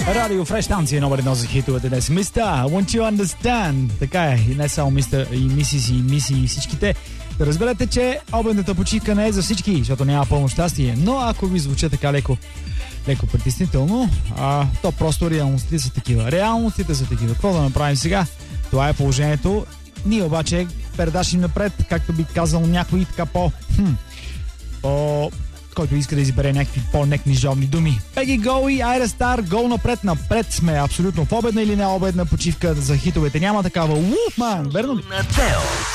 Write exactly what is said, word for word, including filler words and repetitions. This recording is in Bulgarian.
Радио Фреш станция номер едно за хитовете днес. Мистер, won't you understand? Така е, и не само мистер, и мисис, и миси, и всичките. Да разберете, че обедната почивка не е за всички, защото няма пълно щастие. Но ако ви звучи така леко, леко притеснително, а, то просто реалностите са такива. Реалностите са такива. Какво да направим сега? Това е положението. Ние обаче передашим напред, както би казал някой така по... Хм, по... който иска да избере някакви по-некнижовни думи. Пеги Гоуи, Айра Стар, гол напред, напред сме абсолютно в обедна или не обедна почивка за хитовете. Няма такава. Уфман, верно ли?